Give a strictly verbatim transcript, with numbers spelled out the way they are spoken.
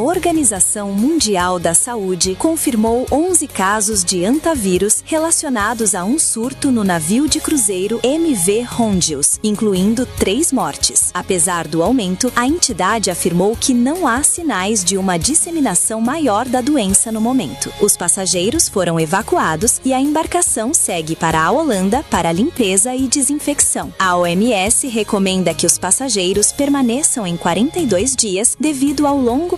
Organização Mundial da Saúde confirmou onze casos de hantavírus relacionados a um surto no navio de cruzeiro M V Hondius, incluindo três mortes. Apesar do aumento, a entidade afirmou que não há sinais de uma disseminação maior da doença no momento. Os passageiros foram evacuados e a embarcação segue para a Holanda para limpeza e desinfecção. A O M S recomenda que os passageiros permaneçam em quarenta e dois dias devido ao longo